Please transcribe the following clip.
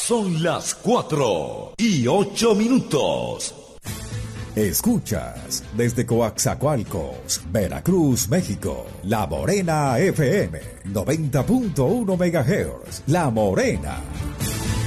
Son las 4:08. Escuchas desde Coaxacualcos, Veracruz, México, La Morena FM, 90.1 MHz, La Morena.